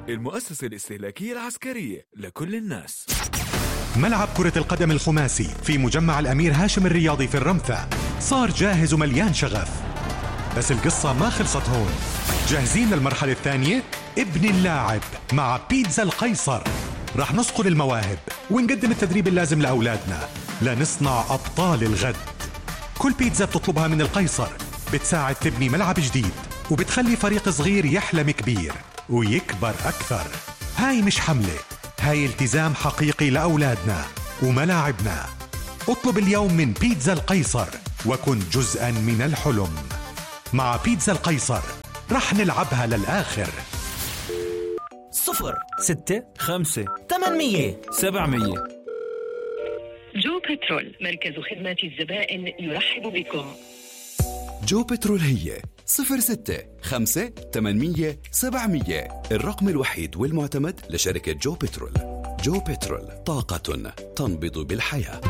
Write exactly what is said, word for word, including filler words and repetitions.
المؤسسة الاستهلاكية العسكرية لكل الناس. ملعب كرة القدم الخماسي في مجمع الأمير هاشم الرياضي في الرمثة صار جاهز ومليان شغف، بس القصة ما خلصت هون. جاهزين للمرحلة الثانية؟ ابن اللاعب مع بيتزا القيصر. رح نصقل المواهب ونقدم التدريب اللازم لأولادنا لنصنع أبطال الغد. كل بيتزا بتطلبها من القيصر بتساعد تبني ملعب جديد، وبتخلي فريق صغير يحلم كبير ويكبر أكثر. هاي مش حملة، هاي التزام حقيقي لأولادنا وملاعبنا. اطلب اليوم من بيتزا القيصر وكن جزءاً من الحلم. مع بيتزا القيصر رح نلعبها للآخر. صفر ستة خمسة ثمانمية سبعمية. جو بترول، مركز خدمة الزبائن يرحب بكم. جو بترول هي صفر ستة خمسة ثمانمية سبعمية، الرقم الوحيد والمعتمد لشركة جو بترول. جو بترول، طاقة تنبض بالحياة.